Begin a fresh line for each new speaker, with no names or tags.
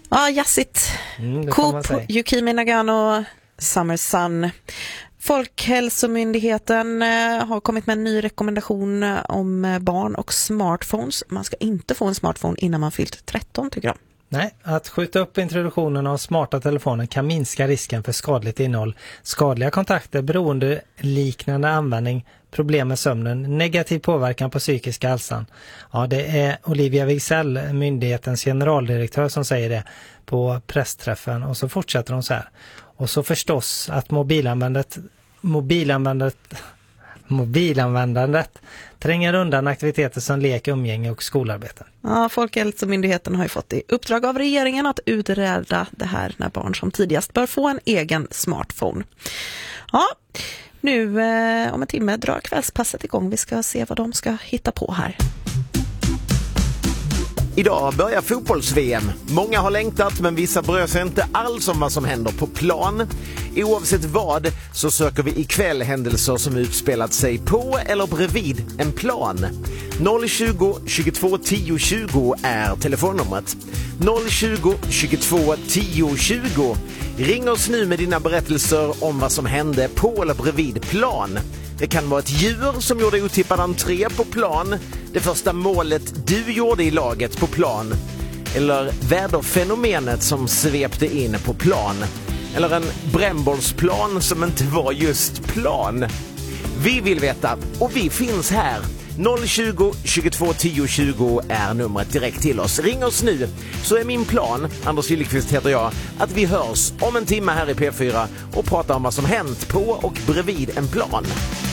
Ja, jassigt. Coop, Yukimi Nagano, Summer Sun. Folkhälsomyndigheten har kommit med en ny rekommendation om barn och smartphones. Man ska inte få en smartphone innan man fyllt 13, tycker jag.
Nej, att skjuta upp introduktionen av smarta telefoner kan minska risken för skadligt innehåll, skadliga kontakter, beroendeliknande användning, problem med sömnen, negativ påverkan på psykiska hälsan. Ja, det är Olivia Wigsell, myndighetens generaldirektör, som säger det på pressträffen, och så fortsätter de så här. Och så förstås att mobilanvändandet tränger undan aktiviteter som lek, umgänge och skolarbete.
Ja, Folkhälsomyndigheten har ju fått i uppdrag av regeringen att utreda det här när barn som tidigast bör få en egen smartphone. Ja, nu om en timme drar kvällspasset igång. Vi ska se vad de ska hitta på här.
Idag börjar fotbolls-VM. Många har längtat, men vissa bryr sig inte alls om vad som händer på plan. Oavsett vad så söker vi ikväll händelser som utspelat sig på eller bredvid en plan. 020 22 10 20 är telefonnumret. 020 22 10 20. Ring oss nu med dina berättelser om vad som hände på eller bredvid plan. Det kan vara ett djur som gjorde otippad entré på plan, det första målet du gjorde i laget på plan, eller väderfenomenet som svepte in på plan, eller en brännbollsplan som inte var just plan. Vi vill veta, och vi finns här. 020 22 10 20 är numret direkt till oss. Ring oss nu, så är min plan, Anders Gillekvist heter jag, att vi hörs om en timme här i P4 och pratar om vad som hänt på och bredvid en plan.